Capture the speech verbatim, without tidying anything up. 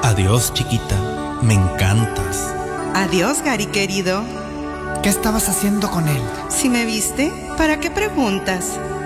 Adiós, chiquita, me encantas. Adiós, Gary querido. ¿Qué estabas haciendo con él? Si me viste, ¿para qué preguntas?